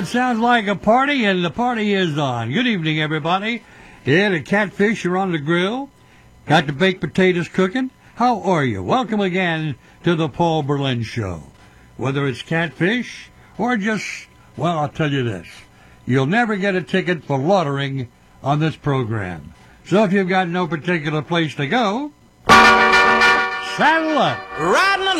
it sounds like a party, and the party is on. Good evening, everybody. Yeah, the catfish are on the grill. Got the baked potatoes cooking. How are you? Welcome again to the Paul Berlin Show. Whether it's catfish or just, well, I'll tell you this. You'll never get a ticket for loitering on this program. So if you've got no particular place to go, saddle up. Riding